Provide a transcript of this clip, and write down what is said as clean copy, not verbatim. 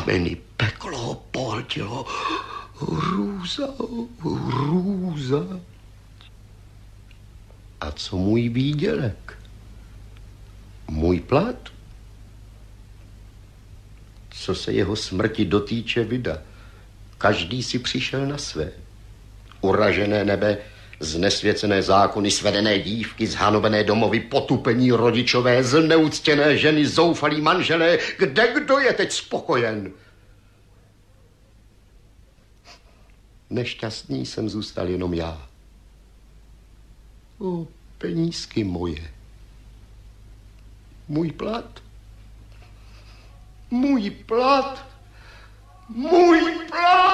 kameny, peklo ho pohltilo. Hrůza, hrůza. A co můj výdělek? Můj plat? Co se jeho smrti dotýče, vida. Každý si přišel na své. Uražené nebe, znesvěcené zákony, svedené dívky, zhanovené domovy, potupení rodičové, zneuctěné ženy, zoufalí manželé. Kdo je teď spokojen? Nešťastný jsem zůstal jenom já. O, penízky moje. Můj plat. Můj plat. Můj plat.